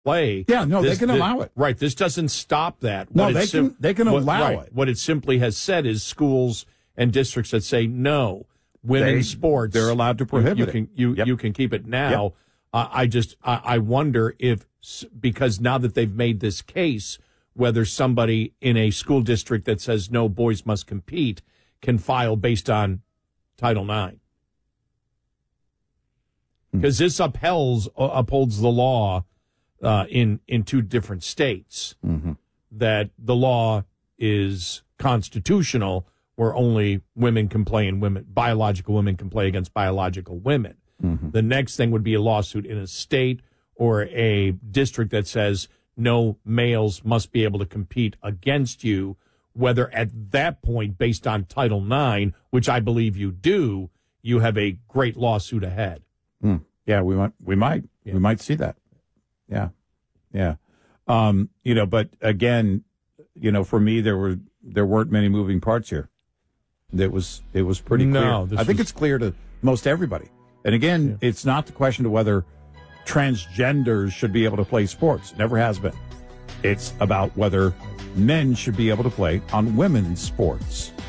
play. Yeah, no, they can allow it. Right. This doesn't stop that. No, they can allow it. What it simply has said is schools and districts that say no, women's sports, they're allowed to prohibit it. You can keep it now. Yep. I wonder if, because now that they've made this case, whether somebody in a school district that says no, boys must compete, can file based on Title IX. Because this upholds the law in two different states, that the law is constitutional, where only women can play and biological women can play against biological women. The next thing would be a lawsuit in a state or a district that says no, males must be able to compete against you, whether at that point, based on Title IX, which I believe you do, you have a great lawsuit ahead. Yeah, we might see that. Yeah. But again, for me, there weren't many moving parts here. It was pretty clear. I think it's clear to most everybody. And again, it's not the question of whether transgenders should be able to play sports. Never has been. It's about whether men should be able to play on women's sports.